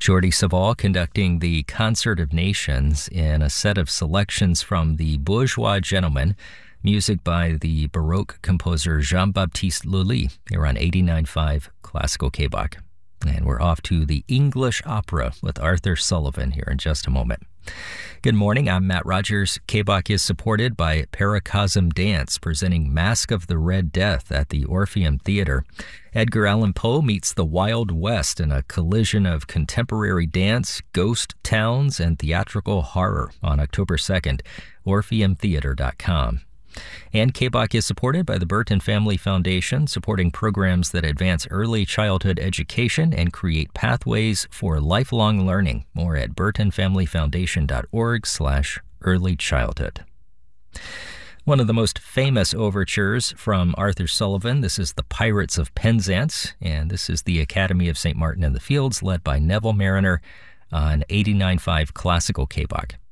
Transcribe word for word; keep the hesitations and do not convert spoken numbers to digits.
Jordi Savall conducting the Concert of Nations in a set of selections from the Bourgeois Gentlemen, music by the Baroque composer Jean-Baptiste Lully, here on eighty-nine point five Classical K B O C. And we're off to the English Opera with Arthur Sullivan here in just a moment. Good morning, I'm Matt Rogers. K B O C is supported by Paracosm Dance, presenting Masque of the Red Death at the Orpheum Theater. Edgar Allan Poe meets the Wild West in a collision of contemporary dance, ghost towns, and theatrical horror on October second, orpheum theater dot com. And K B O C is supported by the Burton Family Foundation, supporting programs that advance early childhood education and create pathways for lifelong learning. More at burton family foundation dot org slash early childhood. One of the most famous overtures from Arthur Sullivan, this is The Pirates of Penzance, and this is the Academy of Saint Martin in the Fields, led by Neville Marriner on eighty-nine point five Classical K B O C.